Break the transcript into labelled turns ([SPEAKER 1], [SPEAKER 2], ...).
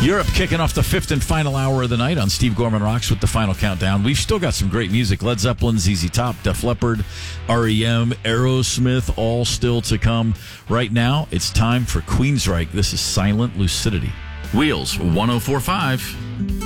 [SPEAKER 1] Europe kicking off the fifth and final hour of the night on Steve Gorman Rocks with the final countdown. We've still got some great music. Led Zeppelin, ZZ Top, Def Leppard, REM, Aerosmith, all still to come. Right now, it's time for Queensryche. This is Silent Lucidity. Wheels 104.5.